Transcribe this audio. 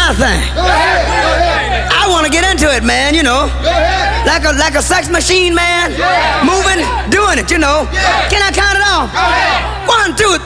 my thing. I want to get into it, man, you know. Like a sex machine, man. Moving, doing it, you know. Can I count it off? 1, 2,